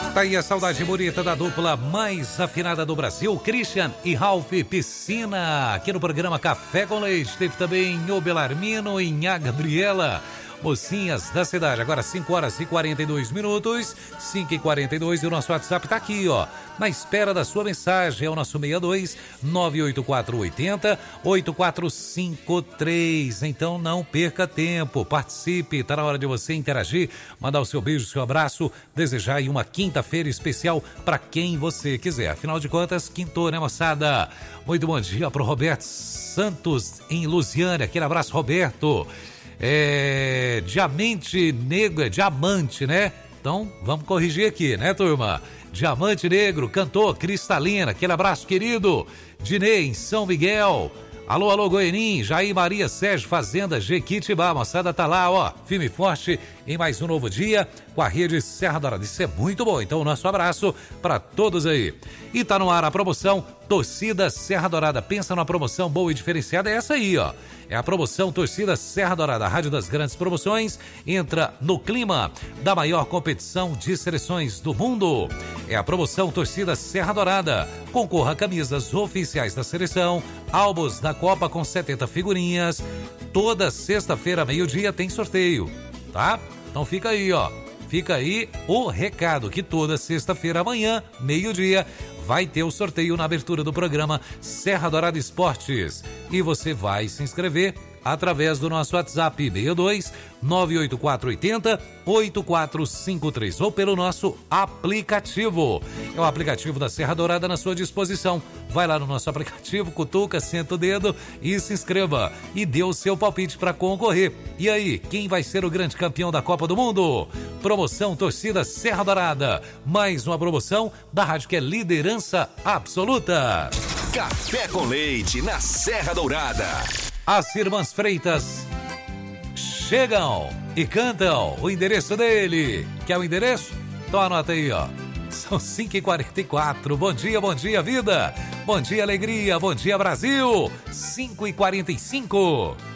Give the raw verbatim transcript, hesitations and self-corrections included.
Tá aí a saudade bonita da dupla mais afinada do Brasil, Christian e Ralph Piscina, aqui no programa Café com Leite. Teve também o Belarmino e a Gabriela, mocinhas da cidade. Agora cinco horas e quarenta e dois minutos, cinco e quarenta e dois, e o nosso WhatsApp tá aqui, ó, na espera da sua mensagem. É o nosso seis dois nove oito quatro oito zero oito quatro cinco três. Então não perca tempo, participe, tá na hora de você interagir, mandar o seu beijo, seu abraço, desejar aí uma quinta-feira especial para quem você quiser. Afinal de contas, quintou, né, moçada? Muito bom dia pro Roberto Santos em Lusiânia. Aquele abraço, Roberto. É, diamante negro, é diamante, né? Então, vamos corrigir aqui, né, turma? Diamante negro, cantor Cristalina, aquele abraço, querido. Dinei, em São Miguel. Alô, alô, Goianim, Jair Maria Sérgio, Fazenda Jequitibá. A moçada tá lá, ó, firme e forte em mais um novo dia com a rede Serra Dourada. Isso é muito bom, então o nosso abraço para todos aí. E tá no ar a promoção Torcida Serra Dourada. Pensa numa promoção boa e diferenciada, é essa aí, ó. É a promoção Torcida Serra Dourada, a rádio das grandes promoções, entra no clima da maior competição de seleções do mundo. É a promoção Torcida Serra Dourada. Concorra a camisas oficiais da seleção, álbuns da Copa com setenta figurinhas. Toda sexta-feira, meio-dia, tem sorteio, tá? Então fica aí, ó. Fica aí o recado que toda sexta-feira, amanhã, meio-dia, vai ter o sorteio na abertura do programa Serra Dourada Esportes. E você vai se inscrever através do nosso WhatsApp seis dois nove oito quatro oito zero oito quatro cinco três ou pelo nosso aplicativo. É o aplicativo da Serra Dourada na sua disposição. Vai lá no nosso aplicativo, cutuca, senta o dedo e se inscreva. E dê o seu palpite para concorrer. E aí, quem vai ser o grande campeão da Copa do Mundo? Promoção Torcida Serra Dourada. Mais uma promoção da rádio que é liderança absoluta. Café com Leite na Serra Dourada. As irmãs Freitas chegam e cantam o endereço dele. Quer o endereço? Então anota aí, ó. São cinco e quarenta e quatro. Bom dia, bom dia, vida. Bom dia, alegria. Bom dia, Brasil. cinco e quarenta e cinco.